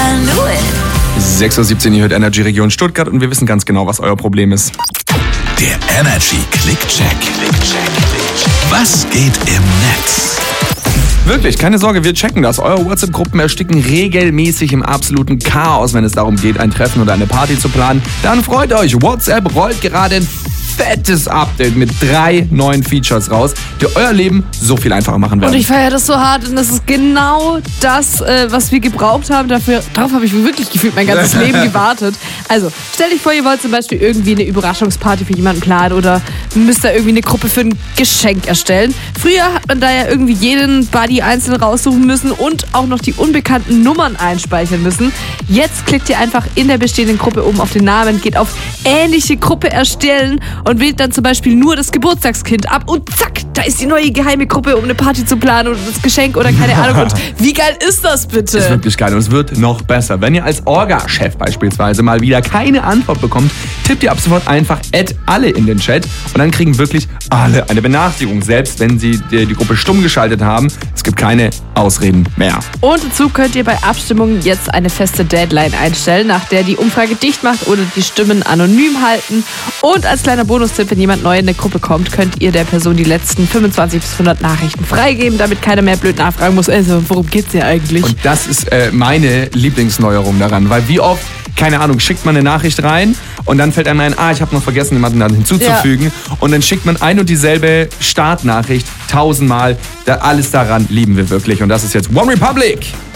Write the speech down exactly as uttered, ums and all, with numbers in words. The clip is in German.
I knew it. sechs Uhr siebzehn, ihr hört Energy Region Stuttgart und wir wissen ganz genau, was euer Problem ist. Der Energy Click-Check. Was geht im Netz? Wirklich, keine Sorge, wir checken das. Eure WhatsApp-Gruppen ersticken regelmäßig im absoluten Chaos, wenn es darum geht, ein Treffen oder eine Party zu planen. Dann freut euch, WhatsApp rollt gerade ein fettes Update mit drei neuen Features raus, die euer Leben so viel einfacher machen werden. Und ich feiere das so hart und das ist genau das, äh, was wir gebraucht haben. Dafür, darauf habe ich wirklich gefühlt mein ganzes Leben gewartet. Also, stell dich vor, ihr wollt zum Beispiel irgendwie eine Überraschungsparty für jemanden planen oder müsst da irgendwie eine Gruppe für ein Geschenk erstellen. Früher hat man da ja irgendwie jeden Buddy einzeln raussuchen müssen und auch noch die unbekannten Nummern einspeichern müssen. Jetzt klickt ihr einfach in der bestehenden Gruppe oben auf den Namen, geht auf ähnliche Gruppe erstellen und wählt dann zum Beispiel nur das Geburtstagskind ab und zack, da ist die neue geheime Gruppe, um eine Party zu planen oder das Geschenk oder keine Ahnung. Und wie geil ist das bitte? Das ist wirklich geil und es wird noch besser. Wenn ihr als Orga-Chef beispielsweise mal wieder keine Antwort bekommt, tippt ihr ab sofort einfach Add alle in den Chat und dann kriegen wirklich alle eine Benachrichtigung, selbst wenn sie die, die Gruppe stumm geschaltet haben. Es gibt keine Ausreden mehr. Und dazu könnt ihr bei Abstimmungen jetzt eine feste Deadline einstellen, nach der die Umfrage dicht macht oder die Stimmen anonym halten. Und als kleiner Bonustipp, wenn jemand neu in eine Gruppe kommt, könnt ihr der Person die letzten fünfundzwanzig bis hundert Nachrichten freigeben, damit keiner mehr blöd nachfragen muss, also worum geht's hier eigentlich? Und das ist äh, meine Lieblingsneuerung daran, weil wie oft, keine Ahnung, schickt man eine Nachricht rein und dann fällt einem ein, ah, ich habe noch vergessen, jemanden dann hinzuzufügen ja. Und dann schickt man ein und dieselbe Startnachricht tausendmal. Da, alles daran lieben wir wirklich und das ist jetzt OneRepublic.